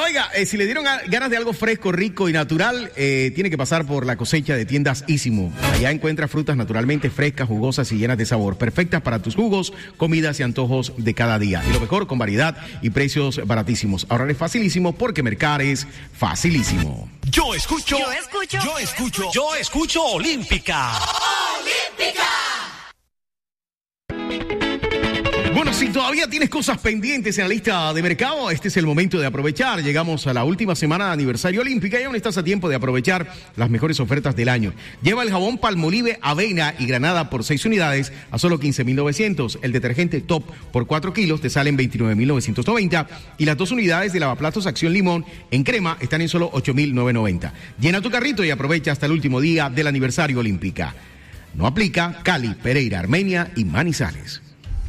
Oiga, si le dieron ganas de algo fresco, rico y natural, tiene que pasar por la cosecha de Tiendas Ísimo. Allá encuentra frutas naturalmente frescas, jugosas y llenas de sabor, perfectas para tus jugos, comidas y antojos de cada día. Y lo mejor, con variedad y precios baratísimos. Ahorrar es facilísimo porque mercar es facilísimo. Yo escucho Olímpica. ¡Olímpica! Bueno, si todavía tienes cosas pendientes en la lista de mercado, este es el momento de aprovechar. Llegamos a la última semana de aniversario Olímpica y aún estás a tiempo de aprovechar las mejores ofertas del año. Lleva el jabón Palmolive, avena y granada por 6 unidades a solo 15.900. El detergente Top por 4 kilos te salen 29.990. Y las 2 unidades de lavaplatos Acción Limón en crema están en solo 8.990. Llena tu carrito y aprovecha hasta el último día del aniversario Olímpica. No aplica Cali, Pereira, Armenia y Manizales.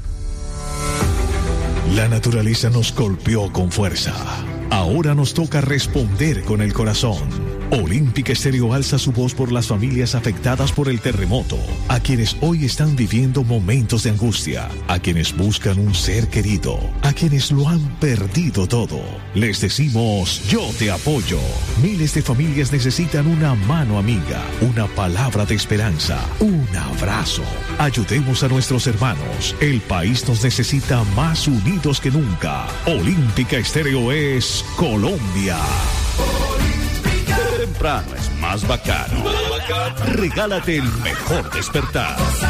La naturaleza nos golpeó con fuerza. Ahora nos toca responder con el corazón. Olímpica Estéreo alza su voz por las familias afectadas por el terremoto, a quienes hoy están viviendo momentos de angustia, a quienes buscan un ser querido, a quienes lo han perdido todo. Les decimos, yo te apoyo. Miles de familias necesitan una mano amiga, una palabra de esperanza, un abrazo. Ayudemos a nuestros hermanos. El país nos necesita más unidos que nunca. Olímpica Estéreo es Colombia. Temprano es más bacano. Regálate el mejor despertar.